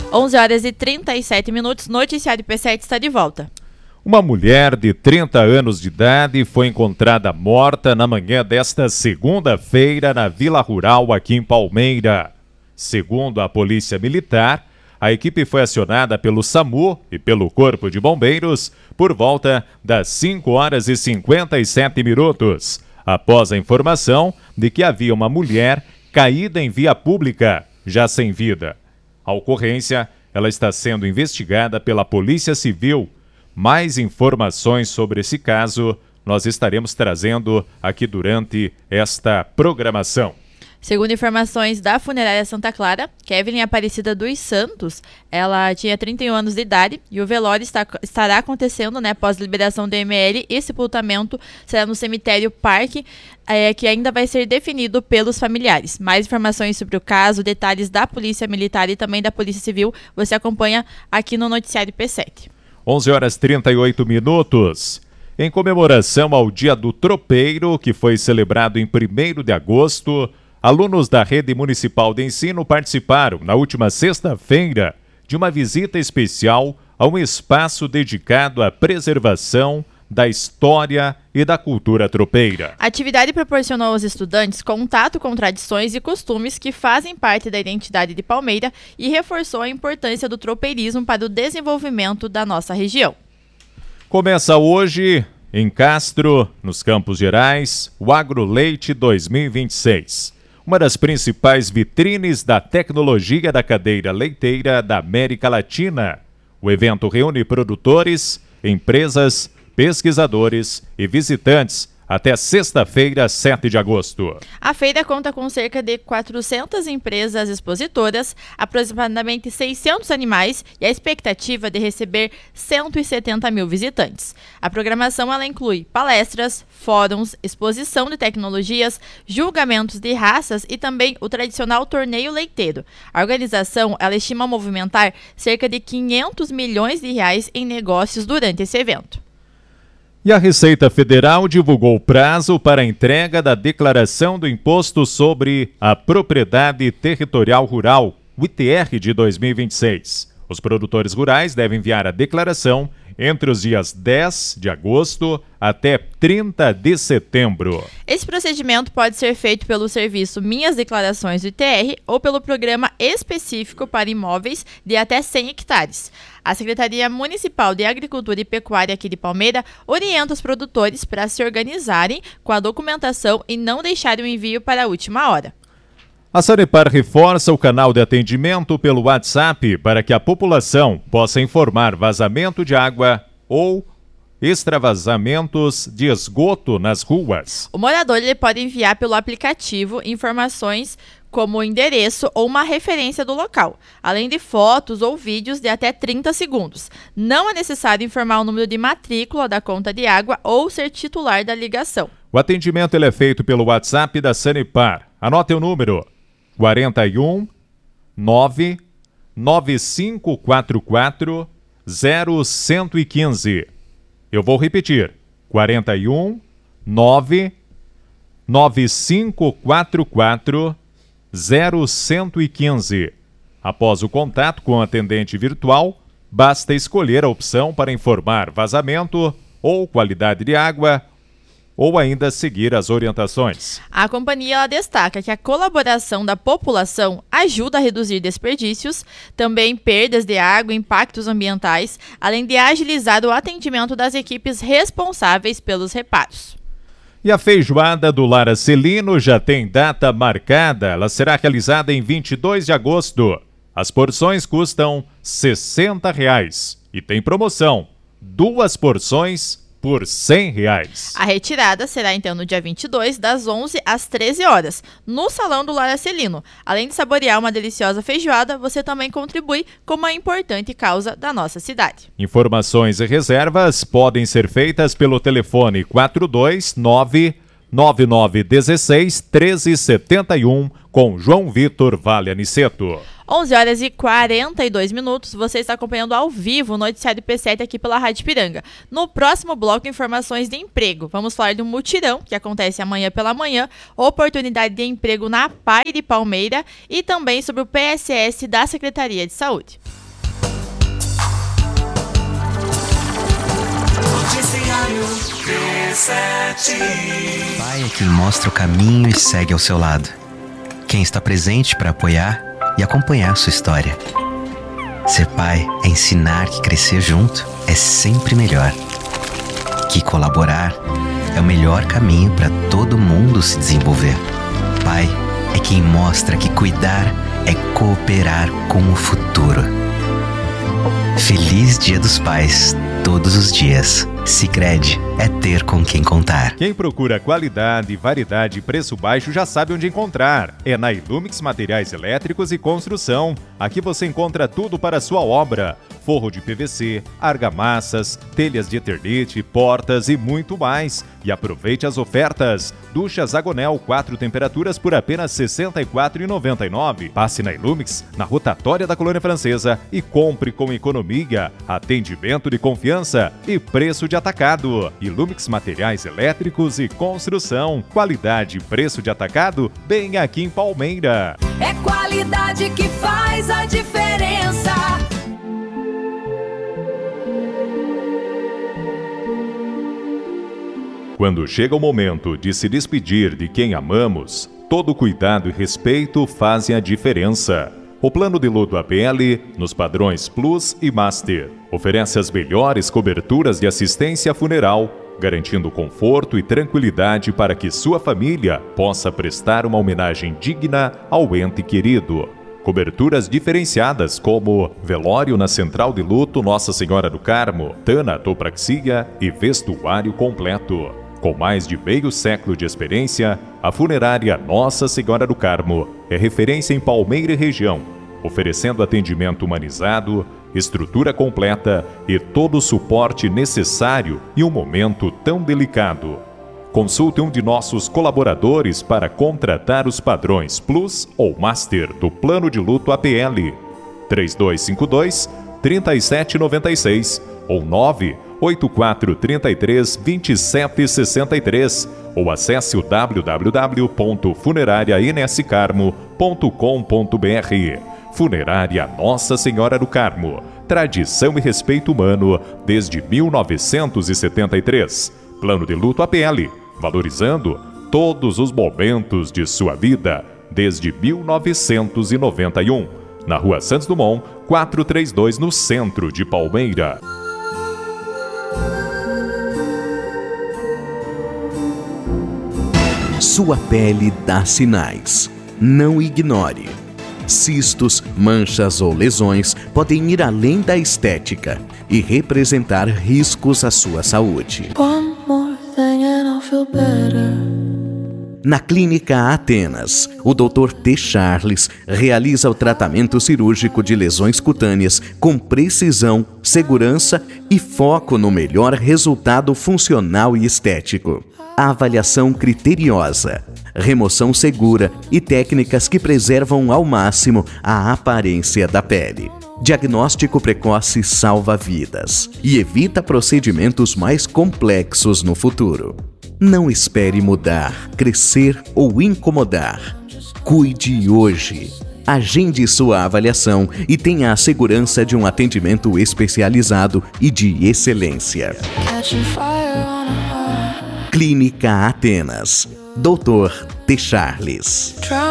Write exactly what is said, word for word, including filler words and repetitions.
onze horas e trinta e sete minutos, Noticiário P sete está de volta. Uma mulher de trinta anos de idade foi encontrada morta na manhã desta segunda-feira na Vila Rural, aqui em Palmeira. Segundo a Polícia Militar, a equipe foi acionada pelo SAMU e pelo Corpo de Bombeiros por volta das cinco horas e cinquenta e sete minutos, após a informação de que havia uma mulher caída em via pública, já sem vida. A ocorrência, ela está sendo investigada pela Polícia Civil. Mais informações sobre esse caso nós estaremos trazendo aqui durante esta programação. Segundo informações da Funerária Santa Clara, Kevin Aparecida dos Santos, ela tinha trinta e um anos de idade e o velório está, estará acontecendo, né, após liberação do I M L e sepultamento será no cemitério Parque, é, que ainda vai ser definido pelos familiares. Mais informações sobre o caso, detalhes da Polícia Militar e também da Polícia Civil, você acompanha aqui no Noticiário P sete. onze horas e trinta e oito minutos. Em comemoração ao Dia do Tropeiro, que foi celebrado em primeiro de agosto, alunos da Rede Municipal de Ensino participaram, na última sexta-feira, de uma visita especial a um espaço dedicado à preservação da história e da cultura tropeira. A atividade proporcionou aos estudantes contato com tradições e costumes que fazem parte da identidade de Palmeira e reforçou a importância do tropeirismo para o desenvolvimento da nossa região. Começa hoje, em Castro, nos Campos Gerais, o AgroLeite dois mil e vinte e seis. Uma das principais vitrines da tecnologia da cadeira leiteira da América Latina. O evento reúne produtores, empresas, pesquisadores e visitantes até sexta-feira, sete de agosto. A feira conta com cerca de quatrocentas empresas expositoras, aproximadamente seiscentos animais e a expectativa de receber cento e setenta mil visitantes. A programação ela inclui palestras, fóruns, exposição de tecnologias, julgamentos de raças e também o tradicional torneio leiteiro. A organização ela estima movimentar cerca de quinhentos milhões de reais em negócios durante esse evento. E a Receita Federal divulgou o prazo para a entrega da Declaração do Imposto sobre a Propriedade Territorial Rural, o I T R de dois mil e vinte e seis. Os produtores rurais devem enviar a declaração entre os dias dez de agosto até trinta de setembro. Esse procedimento pode ser feito pelo serviço Minhas Declarações do I T R ou pelo programa específico para imóveis de até cem hectares. A Secretaria Municipal de Agricultura e Pecuária aqui de Palmeira orienta os produtores para se organizarem com a documentação e não deixarem o envio para a última hora. A Sanepar reforça o canal de atendimento pelo WhatsApp para que a população possa informar vazamento de água ou extravasamentos de esgoto nas ruas. O morador ele pode enviar pelo aplicativo informações como o endereço ou uma referência do local, além de fotos ou vídeos de até trinta segundos. Não é necessário informar o número de matrícula da conta de água ou ser titular da ligação. O atendimento ele é feito pelo WhatsApp da Sanepar. Anote o número quarenta e um, nove, nove cinco quatro quatro, zero um cinco. Eu vou repetir. quarenta e um, nove, nove cinco quatro quatro, zero um cinco. Após o contato com o atendente virtual, basta escolher a opção para informar vazamento ou qualidade de água, ou ainda seguir as orientações. A companhia ela destaca que a colaboração da população ajuda a reduzir desperdícios, também perdas de água e impactos ambientais, além de agilizar o atendimento das equipes responsáveis pelos reparos. E a feijoada do Lar Celino já tem data marcada. Ela será realizada em vinte e dois de agosto. As porções custam sessenta reais e tem promoção. Duas porções por cem reais. A retirada será então no dia vinte e dois, das onze às treze horas, no Salão do Lar Celino. Além de saborear uma deliciosa feijoada, você também contribui com uma importante causa da nossa cidade. Informações e reservas podem ser feitas pelo telefone quatro dois nove, nove nove um seis, um três sete um com João Vitor Vale Aniceto. onze horas e quarenta e dois minutos, você está acompanhando ao vivo o Noticiário P sete aqui pela Rádio Piranga. No próximo bloco, informações de emprego. Vamos falar de um mutirão que acontece amanhã pela manhã, oportunidade de emprego na P A I de Palmeira e também sobre o P S S da Secretaria de Saúde. Noticiário T sete. Pai é quem mostra o caminho e segue ao seu lado. Quem está presente para apoiar e acompanhar sua história. Ser pai é ensinar que crescer junto é sempre melhor. Que colaborar é o melhor caminho para todo mundo se desenvolver. Pai é quem mostra que cuidar é cooperar com o futuro. Feliz Dia dos Pais, todos os dias. Sicredi é ter com quem contar. Quem procura qualidade, variedade e preço baixo já sabe onde encontrar. É na Ilumix Materiais Elétricos e Construção. Aqui você encontra tudo para a sua obra. Forro de P V C, argamassas, telhas de eternite, portas e muito mais. E aproveite as ofertas. Ducha Zagonel, quatro temperaturas por apenas sessenta e quatro reais e noventa e nove centavos. Passe na Ilumix, na rotatória da Colônia Francesa e compre com economia, atendimento de confiança e preço de atacado. Ilumix Materiais Elétricos e Construção. Qualidade e preço de atacado bem aqui em Palmeira. É qualidade que faz a diferença. Quando chega o momento de se despedir de quem amamos, todo cuidado e respeito fazem a diferença. O plano de luto A P L, nos padrões Plus e Master, oferece as melhores coberturas de assistência funeral, garantindo conforto e tranquilidade para que sua família possa prestar uma homenagem digna ao ente querido. Coberturas diferenciadas como velório na Central de Luto Nossa Senhora do Carmo, tanatopraxia e vestuário completo. Com mais de meio século de experiência, a funerária Nossa Senhora do Carmo é referência em Palmeira e região, oferecendo atendimento humanizado, estrutura completa e todo o suporte necessário em um momento tão delicado. Consulte um de nossos colaboradores para contratar os padrões Plus ou Master do Plano de Luto A P L. três dois cinco dois, três sete nove seis ou nove oito quatro três três, dois sete seis três ou acesse o w w w ponto funerária n s carmo ponto com ponto b r. Funerária Nossa Senhora do Carmo. Tradição e respeito humano desde mil novecentos e setenta e três. Plano de Luto A P L, valorizando todos os momentos de sua vida desde mil novecentos e noventa e um. Na Rua Santos Dumont, quatrocentos e trinta e dois, no centro de Palmeira. Sua pele dá sinais. Não ignore. Cistos, manchas ou lesões podem ir além da estética e representar riscos à sua saúde. One more thing and I'll feel better. Na Clínica Atenas, o doutor T. Charles realiza o tratamento cirúrgico de lesões cutâneas com precisão, segurança e foco no melhor resultado funcional e estético. A avaliação criteriosa, remoção segura e técnicas que preservam ao máximo a aparência da pele. Diagnóstico precoce salva vidas e evita procedimentos mais complexos no futuro. Não espere mudar, crescer ou incomodar. Cuide hoje. Agende sua avaliação e tenha a segurança de um atendimento especializado e de excelência. Catching fire on a high. Clínica Atenas. doutor T. Charles.